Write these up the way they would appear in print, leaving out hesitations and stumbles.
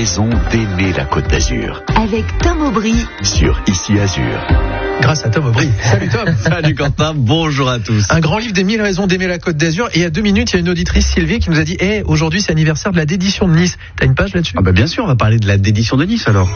raison d'aimer la Côte d'Azur. Avec Tom Aubry Sur Ici Azur. Grâce à Tom Aubry. Salut Tom. Salut Quentin, bonjour à tous. Un grand livre des 1000 raisons d'aimer la Côte d'Azur. Et il y a 2 minutes, il y a une auditrice, Sylvie, qui nous a dit aujourd'hui c'est anniversaire de la dédition de Nice. T'as une page là-dessus? Bien sûr, on va parler de la dédition de Nice alors.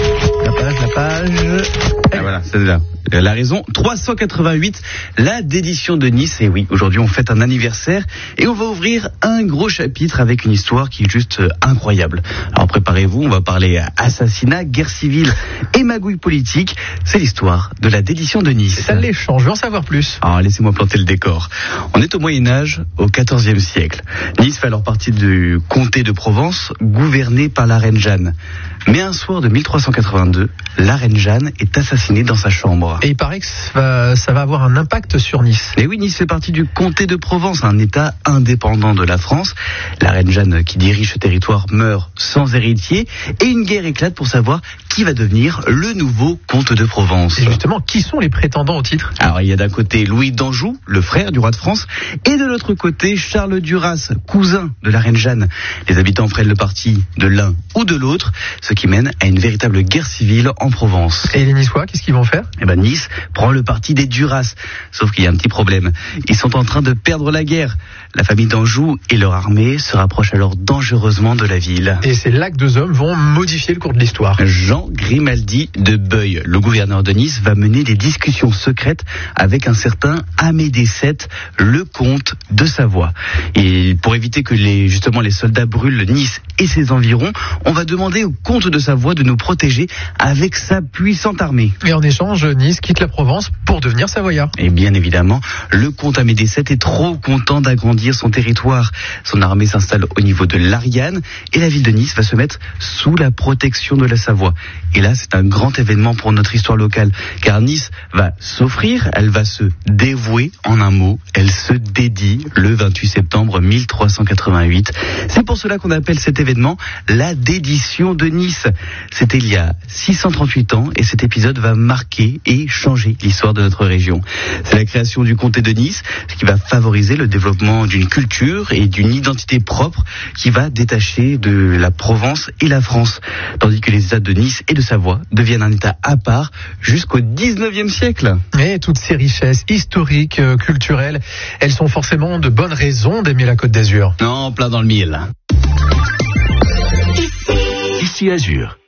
La page. Voilà, c'est là. La raison 388, la dédition de Nice. Et oui, aujourd'hui on fête un anniversaire et on va ouvrir un gros chapitre avec une histoire qui est juste incroyable. Alors préparez-vous, on va parler assassinat, guerre civile et magouille politique. C'est l'histoire de la dédition de Nice. Ça l'échange, je veux en savoir plus. Alors laissez-moi planter le décor. On est au Moyen-Âge, au XIVe siècle. Nice fait alors partie du comté de Provence, gouverné par la reine Jeanne. Mais un soir de 1382, la reine Jeanne est assassinée dans sa chambre. Et il paraît que ça va avoir un impact sur Nice. Et oui, Nice fait partie du comté de Provence, un état indépendant de la France. La reine Jeanne qui dirige ce territoire meurt sans héritier et une guerre éclate pour savoir qui va devenir le nouveau comte de Provence. Et justement, qui sont les prétendants au titre? Alors il y a d'un côté Louis d'Anjou, le frère du roi de France, et de l'autre côté Charles Duras, cousin de la reine Jeanne. Les habitants prennent le parti de l'un ou de l'autre, ce qui mène à une véritable guerre civile en Provence. Et les Niçois, qu'est-ce qu'ils vont faire? Nice prend le parti des Duras. Sauf qu'il y a un petit problème. Ils sont en train de perdre la guerre. La famille d'Anjou et leur armée se rapprochent alors dangereusement de la ville. Et c'est là que 2 hommes vont modifier le cours de l'histoire. Jean Grimaldi de Beuil, le gouverneur de Nice, va mener des discussions secrètes avec un certain Amédée VII, le comte de Savoie. Et pour éviter que les soldats brûlent Nice et ses environs, on va demander au comte de Savoie de nous protéger avec sa puissante armée. Et en échange, Nice quitte la Provence pour devenir savoyard. Et bien évidemment, le comte Amédée VII est trop content d'agrandir son territoire. Son armée s'installe au niveau de l'Ariane et la ville de Nice va se mettre sous la protection de la Savoie. Et là, c'est un grand événement pour notre histoire locale, car Nice va s'offrir, elle va se dévouer, en un mot, elle se dédie le 28 septembre 1388. C'est pour cela qu'on appelle cet événement la dédition de Nice. C'était il y a 638 ans et cet épisode va marquer et changer l'histoire de notre région. C'est la création du comté de Nice, ce qui va favoriser le développement d'une culture et d'une identité propre qui va détacher de la Provence et la France, tandis que les États de Nice et de Savoie deviennent un État à part jusqu'au 19e siècle. Et toutes ces richesses historiques, culturelles, elles sont forcément de bonnes raisons d'aimer la Côte d'Azur. Non, plein dans le mille. Ici Azur.